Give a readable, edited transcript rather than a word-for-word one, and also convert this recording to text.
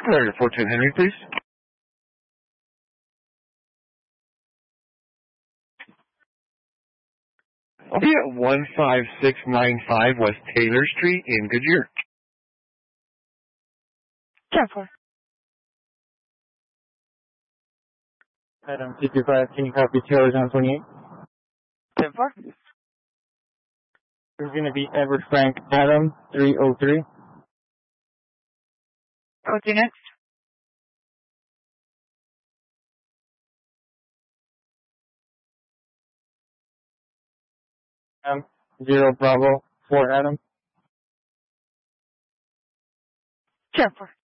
Clear to 410 Henry, please. I'll be at 15695 West Taylor Street in Goodyear. 10-4. Adam 55, can you copy Taylor's on 28? 10-4. There's going to be Edward Frank Adam 303. What's your next? Adam 0 Bravo 4 Adam. 10-4.